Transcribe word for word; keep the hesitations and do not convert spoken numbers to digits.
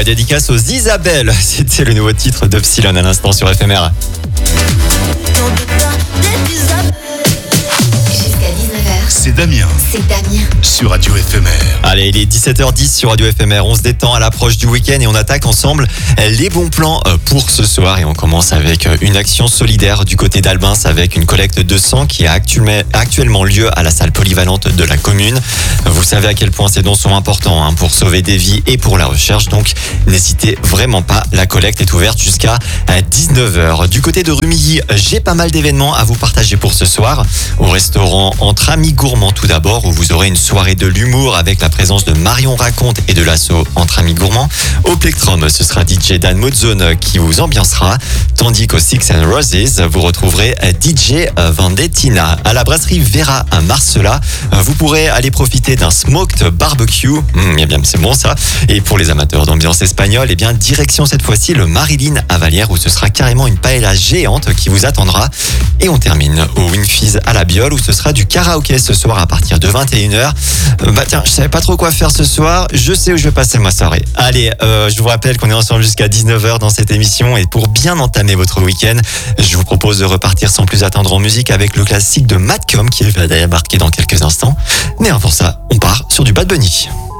Ouais, dédicace aux Isabelle. C'était le nouveau titre d'Epsilon à l'instant sur F M R. Jusqu'à dix-neuf heures, C'est Damien c'est Damien. sur Radio F M R. Allez, il est dix-sept heures dix sur Radio F M R. On se détend à l'approche du week-end et on attaque ensemble les bons plans pour ce soir. Et on commence avec une action solidaire du côté d'Albins avec une collecte de sang qui a actuellement lieu à la salle polyvalente de la commune. Vous savez à quel point ces dons sont importants hein, pour sauver des vies et pour la recherche. Donc, n'hésitez vraiment pas. La collecte est ouverte jusqu'à dix-neuf heures. Du côté de Rumilly, j'ai pas mal d'événements à vous partager pour ce soir. Au restaurant Entre Amis Gourmands tout d'abord, où vous aurez une soirée de l'humour avec la présence de Marion Raconte et de l'assaut Entre Amis Gourmands. Au Plectrum, ce sera D J Dan Modzone qui vous ambiancera. Tandis qu'au Six and Roses, vous retrouverez D J Vendettina. À la brasserie Vera à Marcella, vous pourrez aller profiter d'un smoked barbecue. Mmh, eh bien, c'est bon ça. Et pour les amateurs d'ambiance espagnole, eh bien, direction cette fois-ci le Marilyn à Vallières où ce sera carrément une paella géante qui vous attendra. Et on termine au Winfiz à la Biole où ce sera du karaoké ce soir à partir de vingt et une heures. Euh, bah tiens, je savais pas trop quoi faire ce soir. Je sais où je vais passer ma soirée. Allez, euh, je vous rappelle qu'on est ensemble jusqu'à dix-neuf heures dans cette émission et pour bien entamer votre week-end, je vous propose de repartir sans plus attendre en musique avec le classique de Madcom qui va débarquer dans quelques instants. Mais avant ça, on part sur du Bad Bunny.